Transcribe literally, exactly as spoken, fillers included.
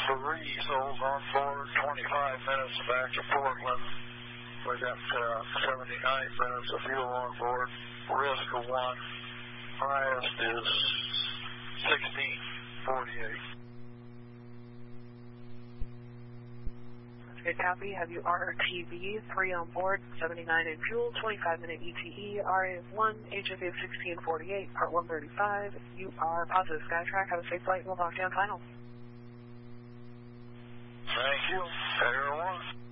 three souls on board, twenty-five minutes back to Portland. We got uh, seventy-nine minutes of fuel on board. Risk of one. Highest is sixteen forty-eight. Good copy. Have you R T V, three on board, seventy-nine in fuel, twenty-five minute E T E, R A of one, H F A of sixteen forty-eight, part one thirty-five. You are positive Skytrack. Have a safe flight. We'll talk to you on final. Thank you. Air one.